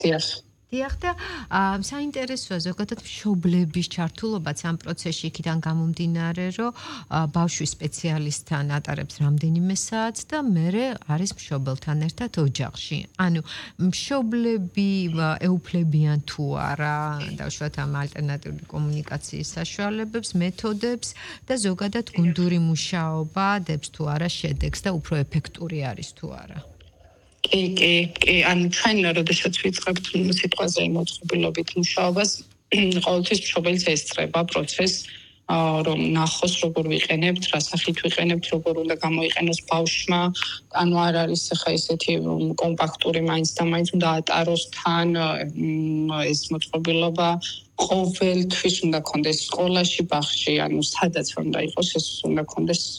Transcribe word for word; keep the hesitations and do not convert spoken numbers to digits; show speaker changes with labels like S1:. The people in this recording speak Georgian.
S1: დიახ.
S2: დიახ და საინტერესოა ზოგადად მშობლების ჩართულობაც ამ პროცესში იქიდან გამომდინარე, რომ ბავშვი სპეციალისტთან ატარებს რამდენიმე საათს და მერე არის მშობელთან ერთად ოჯახში. ანუ მშობლები ეუფლებიან თუ არა დავუშვათ ამ ალტერნატიული კომუნიკაციის საშუალებებს, მეთოდებს და ზოგადად გუნდური მუშაობა დებს თუ არა შედეგს და უფრო ეფექტური არის თუ არა.
S1: კი, კი, კი, ანუ ჩვენ როდესაც ვიწყებთ სიტყვაზე მოწყობილობით მუშაობას, ყოველთვის მშობელს ესწრება პროცესს, რომ ნახოს როგორ ვიყენებთ, რა სახით ვიყენებთ, როგორ უნდა გამოიყენოს ბავშვმა, ანუ არ არის ხა ესეთი კომპაქტური მაინც და მაინც უნდა ატაროს თან ეს მოწყობილობა ყოველთვის უნდა კონდეს სკოლაში, ბაღში, ანუ სადაც უნდა იყოს ეს უნდა კონდეს